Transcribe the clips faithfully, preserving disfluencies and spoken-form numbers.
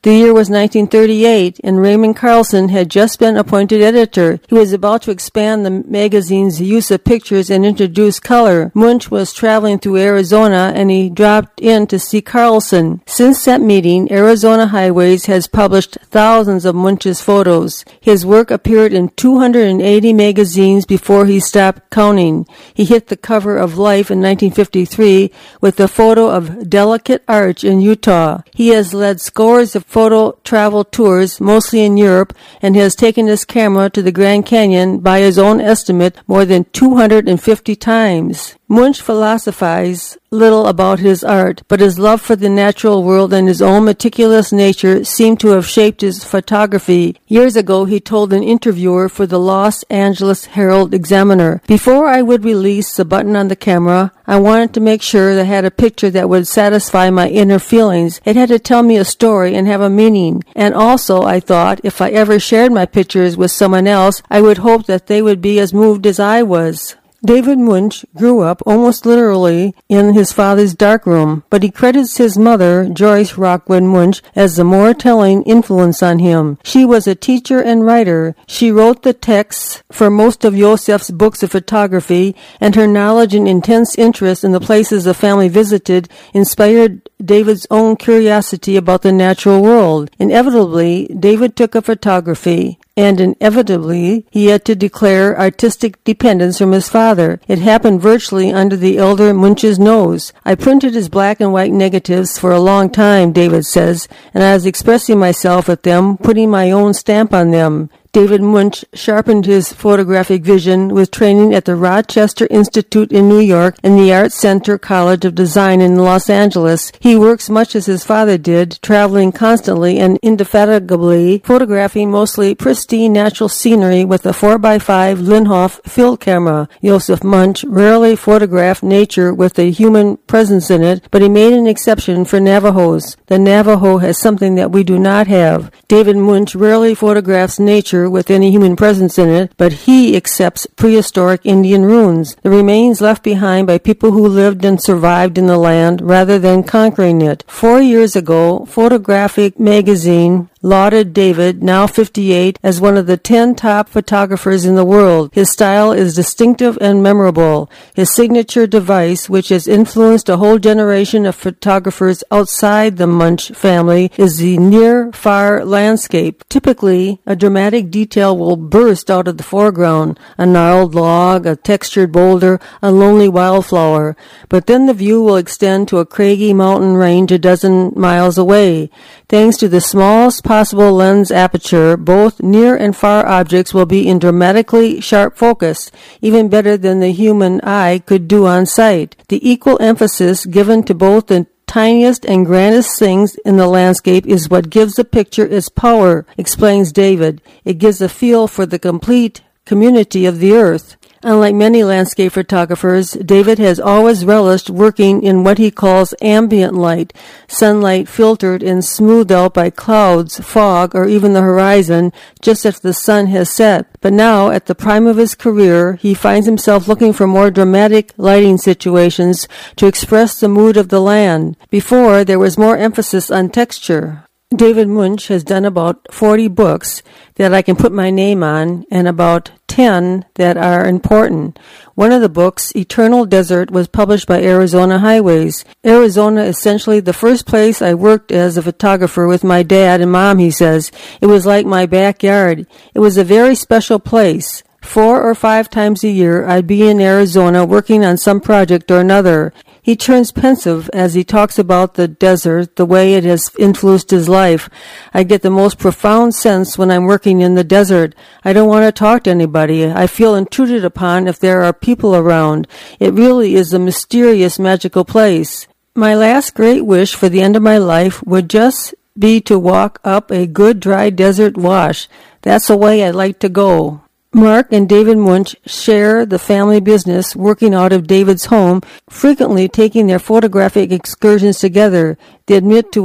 The year was nineteen thirty-eight, and Raymond Carlson had just been appointed editor. He was about to expand the magazine's use of pictures and introduce color. Munch was traveling through Arizona, and he dropped in to see Carlson. Since that meeting, Arizona Highways has published thousands of Munch's photos. His work appeared in two hundred eighty magazines before he stopped counting. He hit the cover of Life in nineteen fifty-three with a photo of Delicate Arch in Utah. He has led scores of photo travel tours, mostly in Europe, and has taken his camera to the Grand Canyon, by his own estimate, more than two hundred fifty times. Munch philosophized little about his art, but his love for the natural world and his own meticulous nature seemed to have shaped his photography. Years ago, he told an interviewer for the Los Angeles Herald-Examiner, "Before I would release the button on the camera, I wanted to make sure that I had a picture that would satisfy my inner feelings. It had to tell me a story and have a meaning. And also, I thought, if I ever shared my pictures with someone else, I would hope that they would be as moved as I was." David Munch grew up almost literally in his father's darkroom, but he credits his mother, Joyce Rockwood Munch, as the more telling influence on him. She was a teacher and writer. She wrote the texts for most of Yosef's books of photography, and her knowledge and intense interest in the places the family visited inspired David's own curiosity about the natural world. Inevitably, David took up photography, and inevitably, he had to declare artistic dependence from his father. It happened virtually under the elder Munch's nose. "I printed his black and white negatives for a long time," David says, "and I was expressing myself with them, putting my own stamp on them." David Munch sharpened his photographic vision with training at the Rochester Institute in New York and the Art Center College of Design in Los Angeles. He works much as his father did, traveling constantly and indefatigably, photographing mostly pristine natural scenery with a four by five Linhof field camera. Joseph Munch rarely photographed nature with a human presence in it, but he made an exception for Navajos. The Navajo has something that we do not have. David Munch rarely photographs nature with any human presence in it, but he accepts prehistoric Indian ruins, the remains left behind by people who lived and survived in the land rather than conquering it. Four years ago, Photographic Magazine lauded David, now fifty-eight, as one of the ten top photographers in the world. His style is distinctive and memorable. His signature device, which has influenced a whole generation of photographers outside the Munch family, is the near-far landscape. Typically, a dramatic detail will burst out of the foreground, a gnarled log, a textured boulder, a lonely wildflower, but then the view will extend to a craggy mountain range a dozen miles away. Thanks to the smallest possible lens aperture, both near and far objects will be in dramatically sharp focus, even better than the human eye could do on sight. The equal emphasis given to both the tiniest and grandest things in the landscape is what gives the picture its power, explains David. It gives a feel for the complete community of the earth. Unlike many landscape photographers, David has always relished working in what he calls ambient light, sunlight filtered and smoothed out by clouds, fog, or even the horizon, just as the sun has set. But now, at the prime of his career, he finds himself looking for more dramatic lighting situations to express the mood of the land. Before, there was more emphasis on texture. David Munch has done about forty books that I can put my name on, and about ten that are important. One of the books, Eternal Desert, was published by Arizona Highways. Arizona is essentially the first place I worked as a photographer with my dad and mom, he says. It was like my backyard. It was a very special place. Four or five times a year, I'd be in Arizona working on some project or another. He turns pensive as he talks about the desert, the way it has influenced his life. I get the most profound sense when I'm working in the desert. I don't want to talk to anybody. I feel intruded upon if there are people around. It really is a mysterious, magical place. My last great wish for the end of my life would just be to walk up a good dry desert wash. That's the way I'd like to go. Mark and David Munch share the family business, working out of David's home, frequently taking their photographic excursions together. They admit to a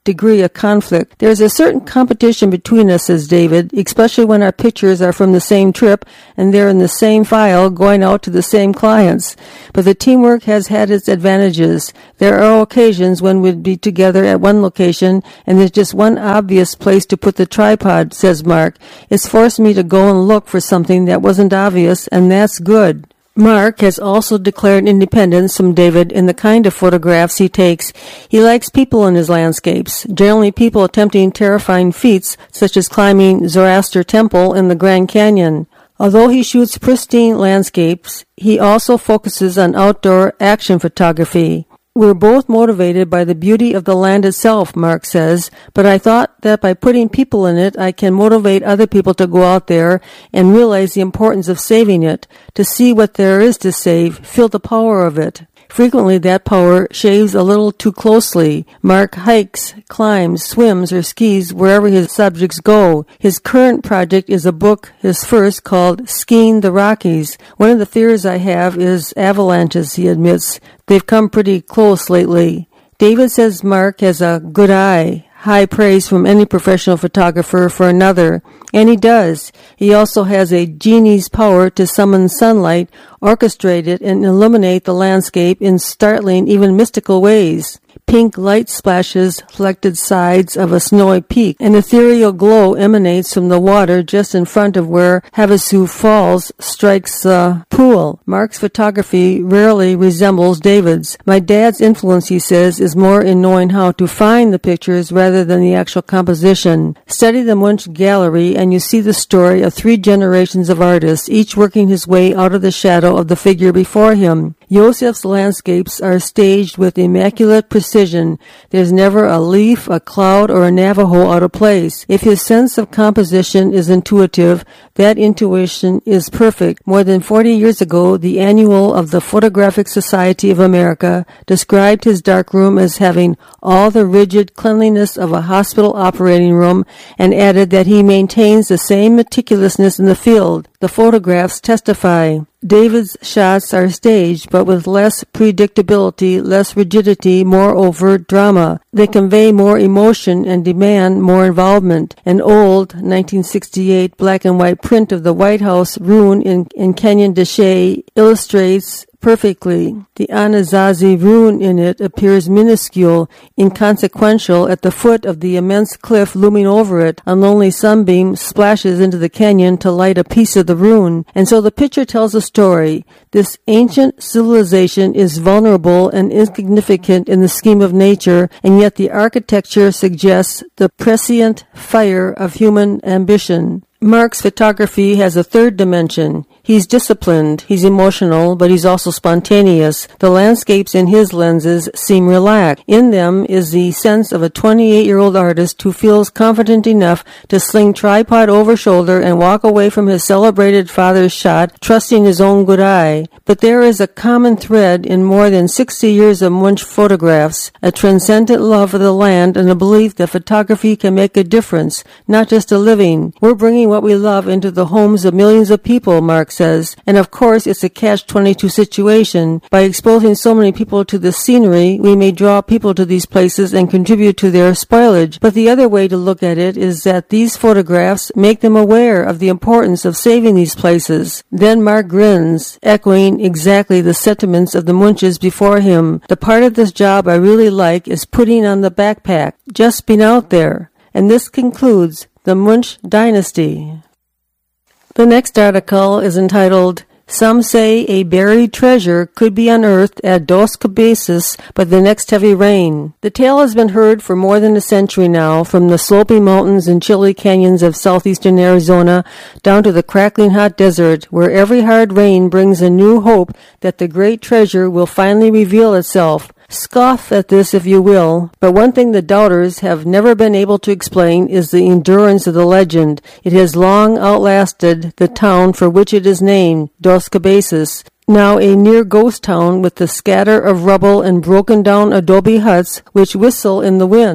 degree of conflict. There's a certain competition between us, says David, especially when our pictures are from the same trip and they're in the same file going out to the same clients. But the teamwork has had its advantages. There are occasions when we'd be together at one location and there's just one obvious place to put the tripod, says Mark. It's forced me to go and look for something that wasn't obvious, and that's good. Mark has also declared independence from David in the kind of photographs he takes. He likes people in his landscapes, generally people attempting terrifying feats such as climbing Zoroaster Temple in the Grand Canyon. Although he shoots pristine landscapes, he also focuses on outdoor action photography. We're both motivated by the beauty of the land itself, Mark says, but I thought that by putting people in it, I can motivate other people to go out there and realize the importance of saving it, to see what there is to save, feel the power of it. Frequently, that power shaves a little too closely. Mark hikes, climbs, swims, or skis wherever his subjects go. His current project is a book, his first, called Skiing the Rockies. One of the fears I have is avalanches, he admits. They've come pretty close lately. David says Mark has a good eye, high praise from any professional photographer for another, and he does. He also has a genie's power to summon sunlight, orchestrate it, and illuminate the landscape in startling, even mystical ways. Pink light splashes reflected sides of a snowy peak. An ethereal glow emanates from the water just in front of where Havasu Falls strikes the pool. Mark's photography rarely resembles David's. My dad's influence, he says, is more in knowing how to find the pictures rather than the actual composition. Study the Munch Gallery and you see the story of three generations of artists, each working his way out of the shadow of the figure before him. Joseph's landscapes are staged with immaculate precision. There's never a leaf, a cloud, or a Navajo out of place. If his sense of composition is intuitive, that intuition is perfect. More than forty years ago, the annual of the Photographic Society of America described his darkroom as having all the rigid cleanliness of a hospital operating room and added that he maintains the same meticulousness in the field. The photographs testify. David's shots are staged, but with less predictability, less rigidity, more overt drama. They convey more emotion and demand more involvement. An old nineteen sixty-eight black and white print of the White House ruin in, in Canyon de Chelly illustrates perfectly. The Anasazi rune in it appears minuscule, inconsequential at the foot of the immense cliff looming over it. A lonely sunbeam splashes into the canyon to light a piece of the rune, and so the picture tells a story. This ancient civilization is vulnerable and insignificant in the scheme of nature, and yet the architecture suggests the prescient fire of human ambition. Mark's photography has a third dimension. He's disciplined, he's emotional, but he's also spontaneous. The landscapes in his lenses seem relaxed. In them is the sense of a twenty-eight-year-old artist who feels confident enough to sling tripod over shoulder and walk away from his celebrated father's shot, trusting his own good eye. But there is a common thread in more than sixty years of Munch photographs, a transcendent love of the land and a belief that photography can make a difference, not just a living. We're bringing what we love into the homes of millions of people, Mark says, and of course it's a catch twenty-two situation. By exposing so many people to the scenery, we may draw people to these places and contribute to their spoilage. But the other way to look at it is that these photographs make them aware of the importance of saving these places. Then Mark grins, echoing exactly the sentiments of the Munches before him. The part of this job I really like is putting on the backpack, just being out there. And this concludes the Munch Dynasty. The next article is entitled, Some Say a Buried Treasure Could Be Unearthed at Dos Cabezas by the Next Heavy Rain. The tale has been heard for more than a century now, from the sloping mountains and chilly canyons of southeastern Arizona down to the crackling hot desert, where every hard rain brings a new hope that the great treasure will finally reveal itself. Scoff at this if you will, but one thing the doubters have never been able to explain is the endurance of the legend. It has long outlasted the town for which it is named, Dos Cabezas, now a near ghost town with the scatter of rubble and broken down adobe huts which whistle in the wind.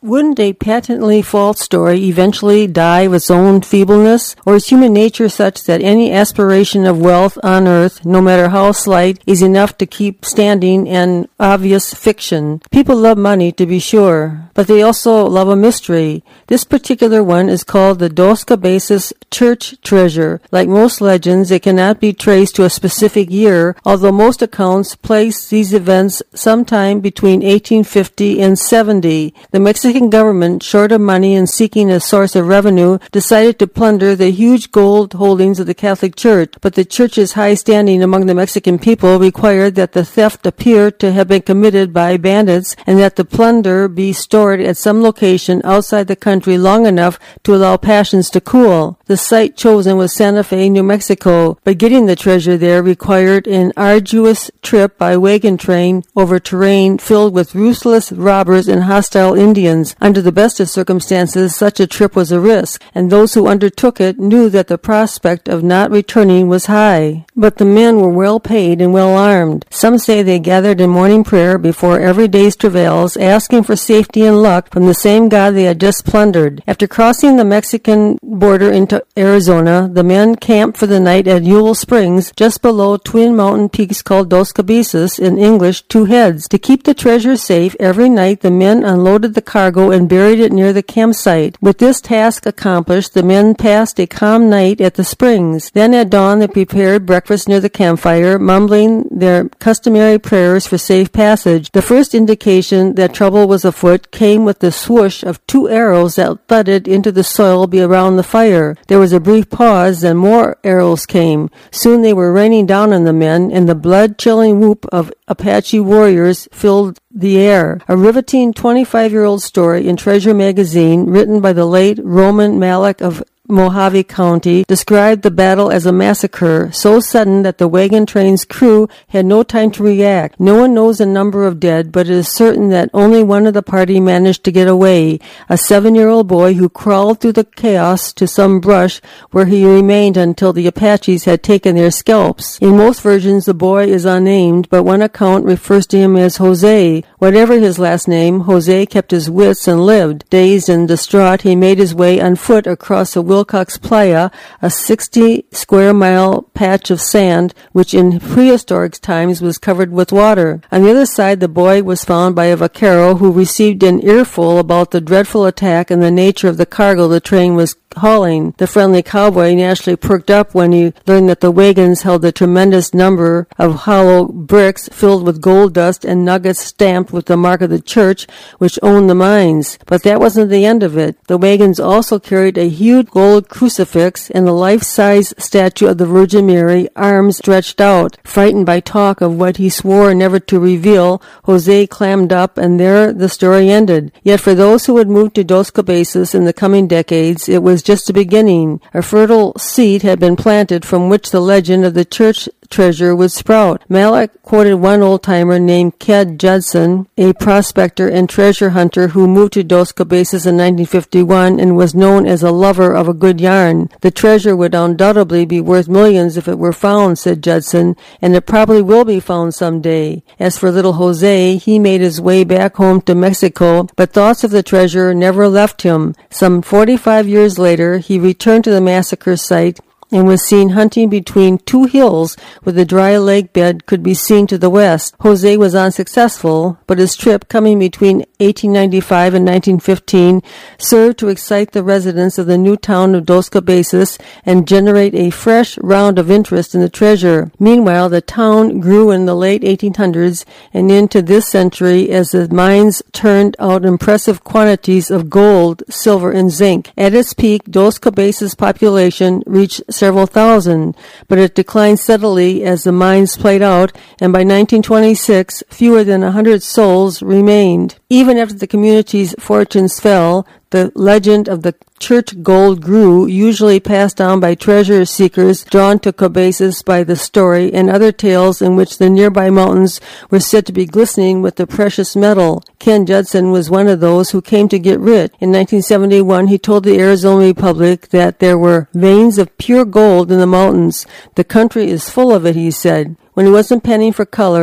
Wouldn't a patently false story eventually die of its own feebleness? Or is human nature such that any aspiration of wealth on earth, no matter how slight, is enough to keep standing an obvious fiction? People love money, to be sure, but they also love a mystery. This particular one is called the Dos Cabezas church treasure. Like most legends, it cannot be traced to a specific year, although most accounts place these events sometime between eighteen fifty and seventy. The Mexican government, short of money and seeking a source of revenue, decided to plunder the huge gold holdings of the Catholic Church, but the Church's high standing among the Mexican people required that the theft appear to have been committed by bandits and that the plunder be stored at some location outside the country long enough to allow passions to cool. The site chosen was Santa Fe, New Mexico, but getting the treasure there required an arduous trip by wagon train over terrain filled with ruthless robbers and hostile Indians. Under the best of circumstances, such a trip was a risk, and those who undertook it knew that the prospect of not returning was high. But the men were well paid and well armed. Some say they gathered in morning prayer before every day's travails, asking for safety and luck from the same God they had just plundered. After crossing the Mexican border into Arizona, the men camped for the night at Ewell Springs, just below twin mountain peaks called Dos Cabezas, in English, two heads. To keep the treasure safe, every night the men unloaded the cargo and buried it near the campsite. With this task accomplished, the men passed a calm night at the springs. Then at dawn they prepared breakfast near the campfire, mumbling their customary prayers for safe passage. The first indication that trouble was afoot came with the swoosh of two arrows that thudded into the soil around the fire. There was a brief pause, then more arrows came. Soon they were raining down on the men, and the blood-chilling whoop of Apache warriors filled the air. A riveting twenty-five-year-old story in Treasure magazine, written by the late Roman Malik of Mojave County, described the battle as a massacre so sudden that the wagon train's crew had no time to react. No one knows the number of dead, but it is certain that only one of the party managed to get away, a seven-year-old boy who crawled through the chaos to some brush where he remained until the Apaches had taken their scalps. In most versions, the boy is unnamed, but one account refers to him as Jose. Whatever his last name, Jose kept his wits and lived. Dazed and distraught, he made his way on foot across the Wilcox Playa, a sixty square mile patch of sand which in prehistoric times was covered with water. On the other side, the boy was found by a vaquero who received an earful about the dreadful attack and the nature of the cargo the train was hauling. The friendly cowboy naturally perked up when he learned that the wagons held a tremendous number of hollow bricks filled with gold dust and nuggets stamped with the mark of the church which owned the mines. But that wasn't the end of it. The wagons also carried a huge gold crucifix and a life-size statue of the Virgin Mary, arms stretched out. Frightened by talk of what he swore never to reveal, Jose clammed up, and there the story ended. Yet for those who would move to Dos Cabezas in the coming decades, it was just a beginning. A fertile seed had been planted from which the legend of the church treasure would sprout. Malik quoted one old-timer named Ked Judson, a prospector and treasure hunter who moved to Dos Cabezas in nineteen fifty-one and was known as a lover of a good yarn. The treasure would undoubtedly be worth millions if it were found, said Judson, and it probably will be found someday. As for little Jose, he made his way back home to Mexico, but thoughts of the treasure never left him. Some forty-five years later, he returned to the massacre site and was seen hunting between two hills where the dry lake bed could be seen to the west. Jose was unsuccessful, but his trip, coming between eighteen ninety-five and nineteen fifteen, served to excite the residents of the new town of Dos Cabezas and generate a fresh round of interest in the treasure. Meanwhile, the town grew in the late eighteen hundreds and into this century as the mines turned out impressive quantities of gold, silver, and zinc. At its peak, Dos Cabezas' population reached several thousand, but it declined steadily as the mines played out, and by nineteen twenty-six, fewer than a hundred souls remained. Even after the community's fortunes fell, the legend of the church gold grew, usually passed down by treasure seekers drawn to Cabezas by the story and other tales in which the nearby mountains were said to be glistening with the precious metal. Ken Judson was one of those who came to get rich. In nineteen seventy-one, he told the Arizona Republic that there were veins of pure gold in the mountains. The country is full of it, he said. When he wasn't penning for color,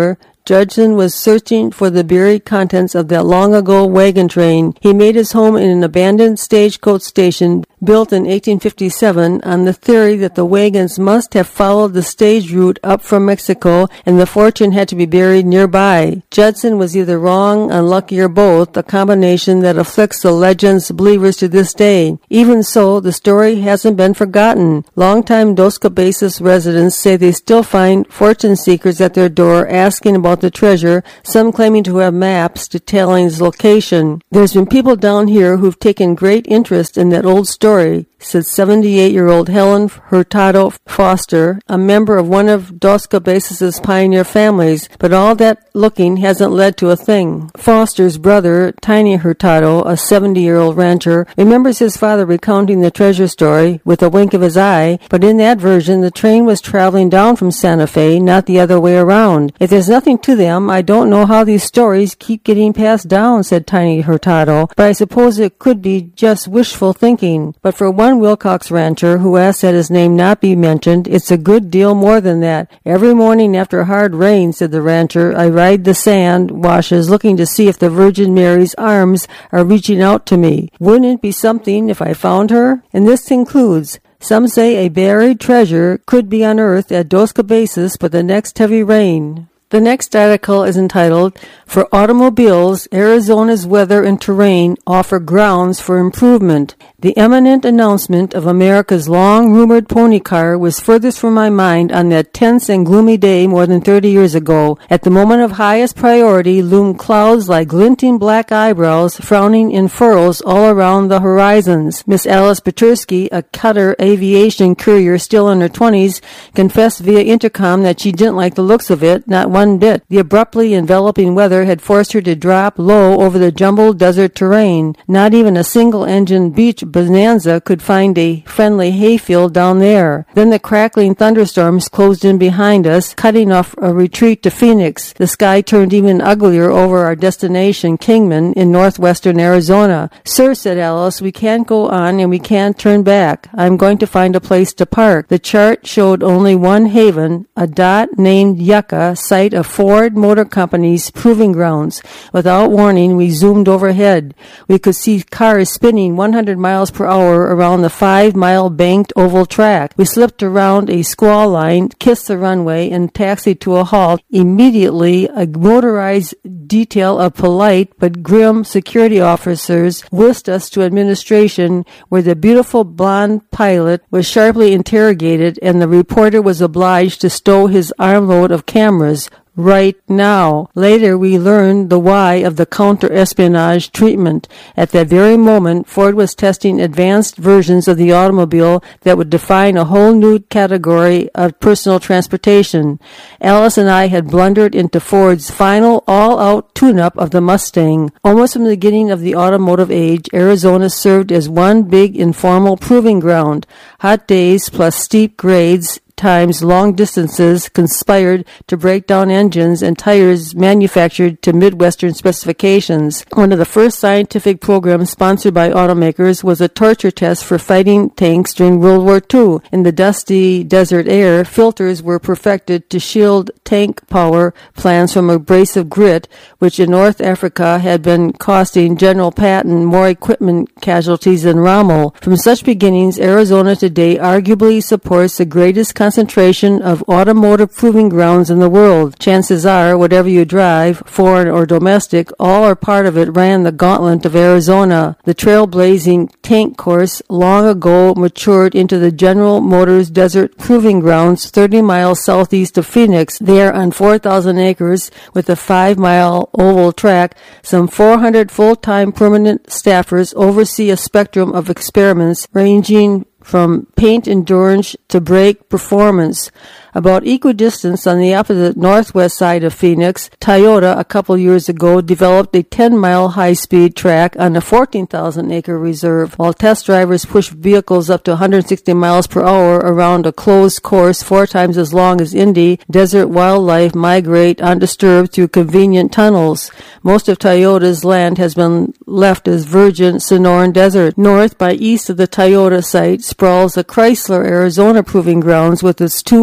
Judson was searching for the buried contents of that long-ago wagon train. He made his home in an abandoned stagecoach station built in eighteen fifty-seven on the theory that the wagons must have followed the stage route up from Mexico and the fortune had to be buried nearby. Judson was either wrong, unlucky, or both, a combination that afflicts the legend's believers to this day. Even so, the story hasn't been forgotten. Longtime Dos Cabezas residents say they still find fortune seekers at their door asking about the treasure, some claiming to have maps detailing its location. There's been people down here who've taken great interest in that old story, said seventy-eight-year-old Helen Hurtado Foster, a member of one of Dos Cabezas' pioneer families, but all that looking hasn't led to a thing. Foster's brother, Tiny Hurtado, a seventy-year-old rancher, remembers his father recounting the treasure story with a wink of his eye, but in that version, the train was traveling down from Santa Fe, not the other way around. If there's nothing to them, I don't know how these stories keep getting passed down, said Tiny Hurtado, but I suppose it could be just wishful thinking. But for one Wilcox rancher who asked that his name not be mentioned, it's a good deal more than that. Every morning after hard rain, said the rancher, I ride the sand washes looking to see if the Virgin Mary's arms are reaching out to me. Wouldn't it be something if I found her? And this concludes, some say a buried treasure could be unearthed at Dos Cabezas by the next heavy rain. The next article is entitled, For Automobiles, Arizona's Weather and Terrain Offer Grounds for Improvement. The imminent announcement of America's long-rumored pony car was furthest from my mind on that tense and gloomy day more than thirty years ago. At the moment of highest priority loomed clouds like glinting black eyebrows frowning in furrows all around the horizons. Miss Alice Petersky, a Cutter aviation courier still in her twenties, confessed via intercom that she didn't like the looks of it, not one bit. The abruptly enveloping weather had forced her to drop low over the jumbled desert terrain. Not even a single-engine beach bonanza could find a friendly hayfield down there. Then the crackling thunderstorms closed in behind us, cutting off a retreat to Phoenix. The sky turned even uglier over our destination, Kingman, in northwestern Arizona. Sir, said Alice, we can't go on and we can't turn back. I'm going to find a place to park. The chart showed only one haven, a dot named Yucca, site of Ford Motor Company's proving grounds. Without warning, we zoomed overhead. We could see cars spinning one hundred miles per hour around the five-mile banked oval track. We slipped around a squall line, kissed the runway, and taxied to a halt. Immediately, a motorized detail of polite but grim security officers whisked us to administration, where the beautiful blonde pilot was sharply interrogated and the reporter was obliged to stow his armload of cameras. Right now. Later, we learned the why of the counter-espionage treatment. At that very moment, Ford was testing advanced versions of the automobile that would define a whole new category of personal transportation. Alice and I had blundered into Ford's final all-out tune-up of the Mustang. Almost from the beginning of the automotive age, Arizona served as one big informal proving ground. Hot days plus steep grades times long distances conspired to break down engines and tires manufactured to Midwestern specifications. One of the first scientific programs sponsored by automakers was a torture test for fighting tanks during World War Two. In the dusty desert air, filters were perfected to shield tank power plants from abrasive grit, which in North Africa had been costing General Patton more equipment casualties than Rommel. From such beginnings, Arizona today arguably supports the greatest concentration of automotive proving grounds in the world. Chances are, whatever you drive, foreign or domestic, all or part of it ran the gauntlet of Arizona. The trailblazing tank course long ago matured into the General Motors Desert Proving Grounds thirty miles southeast of Phoenix. There on four thousand acres with a five-mile oval track, some four hundred full-time permanent staffers oversee a spectrum of experiments ranging from paint endurance to brake performance. About equidistant on the opposite northwest side of Phoenix, Toyota a couple years ago developed a ten-mile high-speed track on a fourteen thousand acre reserve. While test drivers push vehicles up to one hundred sixty miles per hour around a closed course four times as long as Indy, desert wildlife migrate undisturbed through convenient tunnels. Most of Toyota's land has been left as virgin Sonoran Desert. North by east of the Toyota site sprawls the Chrysler Arizona Proving Grounds with its two oval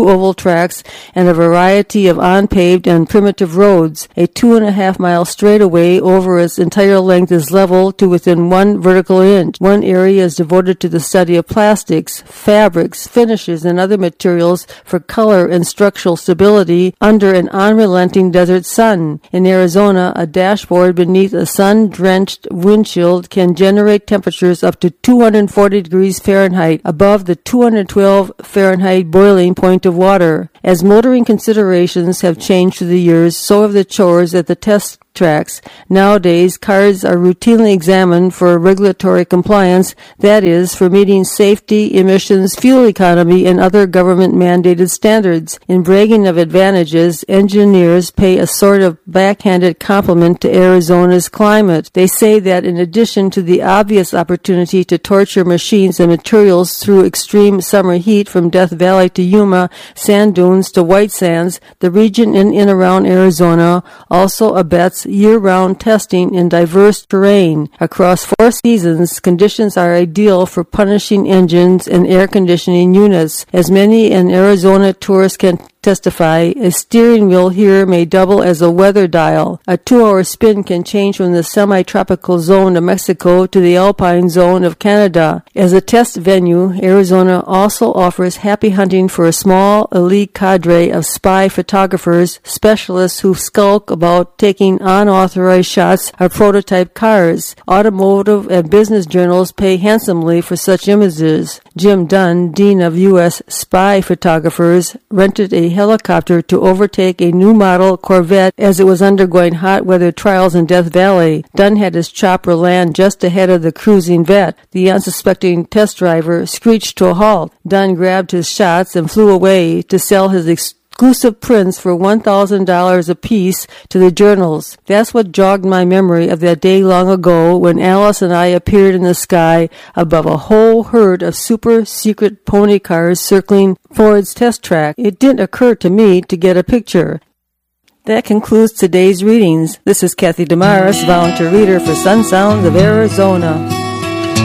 tracks and a variety of unpaved and primitive roads. A two and a half mile straightaway over its entire length is level to within one vertical inch. One area is devoted to the study of plastics, fabrics, finishes, and other materials for color and structural stability under an unrelenting desert sun. In Arizona, a dashboard beneath a sun-drenched windshield can generate temperatures up to two hundred forty degrees Fahrenheit above the two hundred twelve Fahrenheit boiling point of water. As motoring considerations have changed through the years, so have the chores at the test tracks. Nowadays, cars are routinely examined for regulatory compliance, that is, for meeting safety, emissions, fuel economy, and other government-mandated standards. In bragging of advantages, engineers pay a sort of backhanded compliment to Arizona's climate. They say that in addition to the obvious opportunity to torture machines and materials through extreme summer heat from Death Valley to Yuma, sand dunes to white sands, the region in and around Arizona also abets year-round testing in diverse terrain. Across four seasons, conditions are ideal for punishing engines and air conditioning units. As many an Arizona tourist can testify, a steering wheel here may double as a weather dial. A two-hour spin can change from the semi-tropical zone of Mexico to the alpine zone of Canada. As a test venue, Arizona also offers happy hunting for a small, elite cadre of spy photographers, specialists who skulk about taking unauthorized shots of prototype cars. Automotive and business journals pay handsomely for such images. Jim Dunn, dean of U S spy photographers, rented a helicopter to overtake a new model Corvette as it was undergoing hot weather trials in Death Valley. Dunn had his chopper land just ahead of the cruising vet. The unsuspecting test driver screeched to a halt. Dunn grabbed his shots and flew away to sell his exclusive prints for one thousand dollars apiece to the journals. That's what jogged my memory of that day long ago when Alice and I appeared in the sky above a whole herd of super secret pony cars circling Ford's test track. It didn't occur to me to get a picture. That concludes today's readings. This is Kathy Damaris, volunteer reader for Sun Sounds of Arizona.